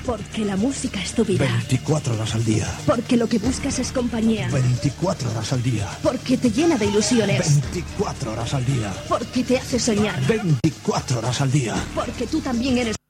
Porque la música es tu vida. 24 horas al día. Porque lo que buscas es compañía. 24 horas al día. Porque te llena de ilusiones. 24 horas al día. Porque te hace soñar. 24 horas al día. Porque tú también eres